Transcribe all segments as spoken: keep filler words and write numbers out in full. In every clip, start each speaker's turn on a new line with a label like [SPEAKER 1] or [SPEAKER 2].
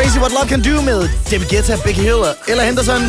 [SPEAKER 1] Crazy What Love Can Do med David Guetta, Becky Hill eller Henderson.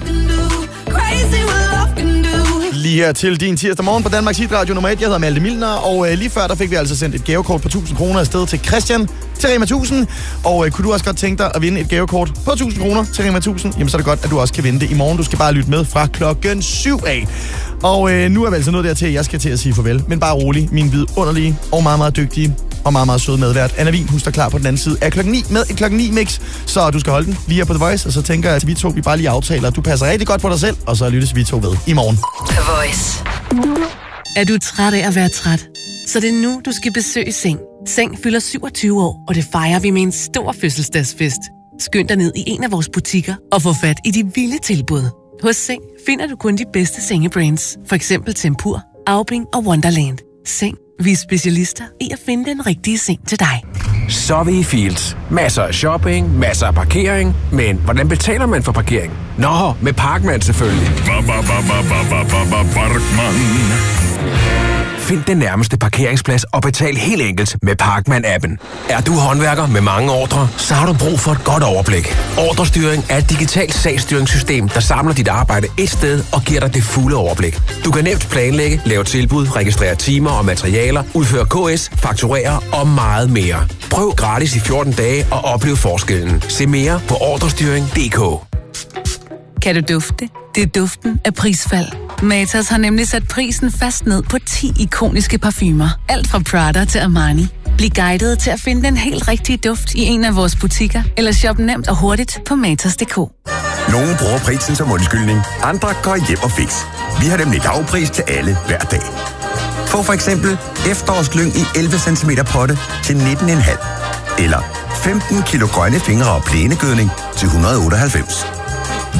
[SPEAKER 1] Lige her til din tirsdag morgen på Danmarks Hit Radio nummer et. Jeg hedder Malte Milner, og øh, lige før der fik vi altså sendt et gavekort på tusind kroner afsted til Christian til Rema tusind. Og øh, kunne du også godt tænke dig at vinde et gavekort på tusind kroner til Rema tusind, jamen så er det godt, at du også kan vinde det i morgen. Du skal bare lytte med fra klokken syv af. Og øh, nu er vi altså nået dertil, at jeg skal til at sige farvel. Men bare rolig, min vidunderlige og meget, meget dygtige og meget, meget søde medvært Anna Wien, hun står klar på den anden side af klokken ni med et klokken ni mix. Så du skal holde den lige her på The Voice, og så tænker jeg, at vi to vi bare lige aftaler, at du passer rigtig godt på dig selv, og så lyttes vi to ved i morgen.
[SPEAKER 2] The Voice. Er du træt af at være træt? Så det er nu, du skal besøge Seng. Seng fylder syvogtyve år, og det fejrer vi med en stor fødselsdagsfest. Skynd dig ned i en af vores butikker og få fat i de vilde tilbud. Hos Seng finder du kun de bedste sengebrands, for eksempel Tempur, Aubing og Wonderland. Seng. Vi er specialister i at finde den rigtige seng til dig.
[SPEAKER 3] Så er vi i Fields. Masser af shopping, masser af parkering. Men hvordan betaler man for parkering? Nå, med Parkman selvfølgelig. Find den nærmeste parkeringsplads og betal helt enkelt med Parkman-appen. Er du håndværker med mange ordrer, så har du brug for et godt overblik. Ordrestyring er et digitalt sagsstyringssystem, der samler dit arbejde et sted og giver dig det fulde overblik. Du kan nemt planlægge, lave tilbud, registrere timer og materialer, udføre K S, fakturere og meget mere. Prøv gratis i fjorten dage og oplev forskellen. Se mere på ordrestyring punktum d k.
[SPEAKER 2] Kan du dufte? Det er duften af prisfald. Matas har nemlig sat prisen fast ned på ti ikoniske parfumer. Alt fra Prada til Armani. Bliv guidet til at finde den helt rigtige duft i en af vores butikker, eller shop nemt og hurtigt på matas punktum d k.
[SPEAKER 4] Nogle bruger prisen som undskyldning, andre går hjem og fix. Vi har nemlig lavpris til alle hver dag. Få for eksempel efterårslyng i elleve centimeter potte til nitten komma fem. Eller femten kilo grønne fingre og plænegødning til et hundrede og otteoghalvfems.